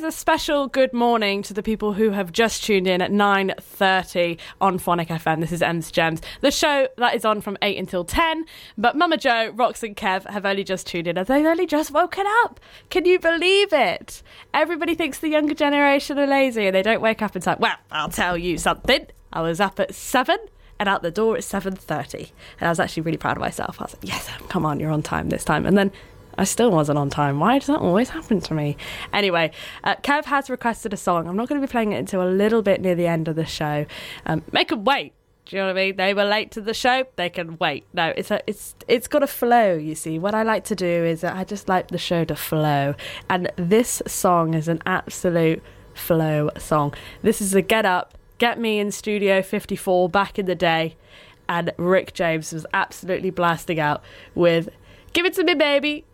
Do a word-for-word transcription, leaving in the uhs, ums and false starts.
is a special good morning to the people who have just tuned in at nine thirty on Phonic F M. This is M's Gems, the show that is on from eight until ten. But Mama Jo, Rox and Kev have only just tuned in, and they've only just woken up. Can you believe it? Everybody thinks the younger generation are lazy and they don't wake up in time. Well, I'll tell you something. I was up at seven and out the door at seven thirty. And I was actually really proud of myself. I was like, yes, come on, you're on time this time. And then I still wasn't on time. Why does that always happen to me? Anyway, uh, Kev has requested a song. I'm not going to be playing it until a little bit near the end of the show. Um, make them wait. Do you know what I mean? They were late to the show. They can wait. No, it's a, it's it's got to flow, you see. What I like to do is that I just like the show to flow. And this song is an absolute flow song. This is a Get Up, Get Me in Studio fifty-four back in the day. And Rick James was absolutely blasting out with Give It To Me, Baby.